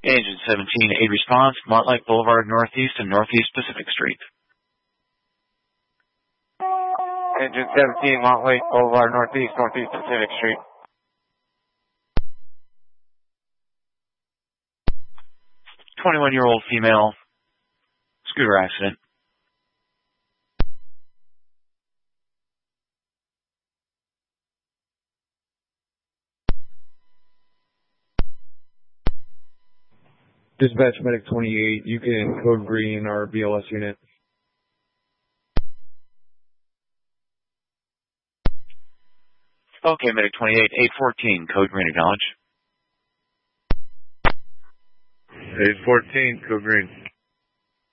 Agent 17, aid response, Montlake Boulevard Northeast and Northeast Pacific Street. Agent 17, Montlake Boulevard Northeast, Northeast Pacific Street. 21-year-old female, scooter accident. Dispatch Medic 28, you can code green our BLS unit. Okay, Medic 28, 814, code green, acknowledge. 814, code green.